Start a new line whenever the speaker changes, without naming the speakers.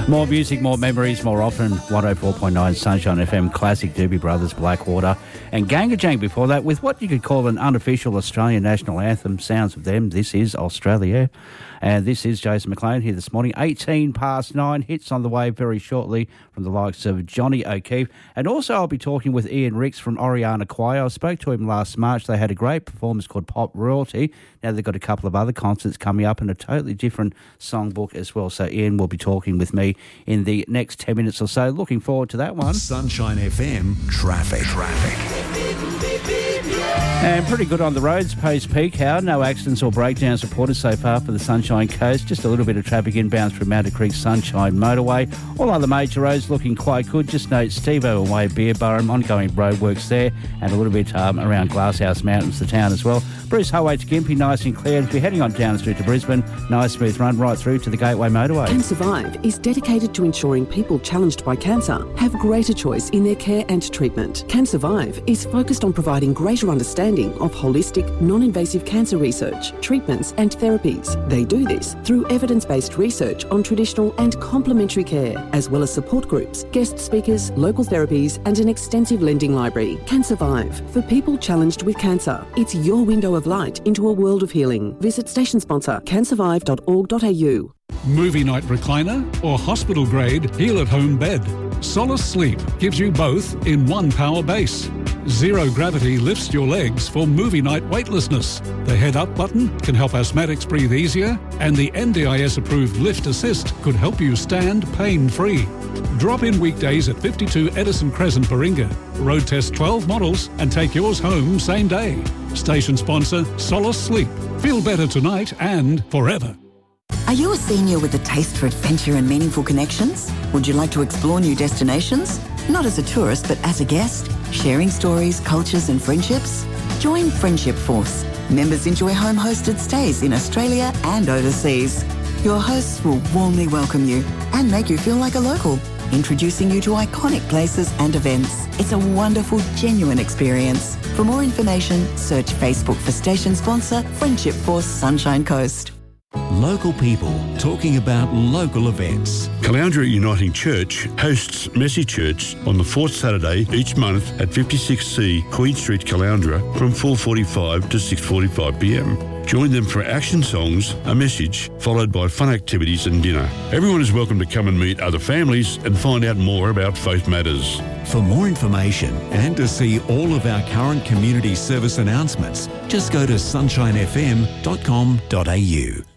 More music, more memories, more often. 104.9 Sunshine FM, classic Doobie Brothers, Blackwater. And Gangajang before that with what you could call an unofficial Australian national anthem. Sounds of them. This is Australia. And this is Jason McLean here this morning. 18 past 9, hits on the way very shortly from the likes of Johnny O'Keefe. And also I'll be talking with Ian Ricks from Oriana Choir. I spoke to him last March. They had a great performance called Pop Royalty. Now they've got a couple of other concerts coming up and a totally different songbook as well. So Ian will be talking with me in the next 10 minutes or so. Looking forward to that one.
Sunshine FM Traffic.
And pretty good on the roads post-peak hour. No accidents or breakdowns reported so far for the Sunshine Coast. Just a little bit of traffic inbound through Mountain Creek Sunshine Motorway. All other major roads looking quite good. Just note Steve-O Way, Beerburrum, ongoing roadworks there, and a little bit around Glasshouse Mountains, the town as well. Bruce Highway to Gympie, nice and clear. If you're heading on down Street to Brisbane, nice smooth run right through to the Gateway Motorway.
Can Survive is dedicated to ensuring people challenged by cancer have greater choice in their care and treatment. Can Survive is focused on providing greater understanding of holistic, non-invasive cancer research, treatments and therapies. They do this through evidence-based research on traditional and complementary care, as well as support groups, guest speakers, local therapies and an extensive lending library. Can Survive, for people challenged with cancer. It's your window of light into a world of healing. Visit station sponsor cansurvive.org.au.
Movie night recliner or hospital grade heal-at-home bed. Solace Sleep gives you both in one power base. Zero gravity lifts your legs for movie night weightlessness. The head up button can help asthmatics breathe easier, and the NDIS approved Lift Assist could help you stand pain-free. Drop in weekdays at 52 Edison Crescent, Baringa. Road test 12 models and take yours home same day. Station sponsor Solace Sleep. Feel better tonight and forever.
Are you a senior with a taste for adventure and meaningful connections? Would you like to explore new destinations? Not as a tourist, but as a guest? Sharing stories, cultures and friendships? Join Friendship Force. Members enjoy home-hosted stays in Australia and overseas. Your hosts will warmly welcome you and make you feel like a local, introducing you to iconic places and events. It's a wonderful, genuine experience. For more information, search Facebook for station sponsor Friendship Force Sunshine Coast.
Local people talking about local events.
Caloundra Uniting Church hosts Messy Church on the fourth Saturday each month at 56C Queen Street, Caloundra from 4:45 to 6:45pm. Join them for action songs, a message, followed by fun activities and dinner. Everyone is welcome to come and meet other families and find out more about Faith Matters.
For more information and to see all of our current community service announcements, just go to sunshinefm.com.au.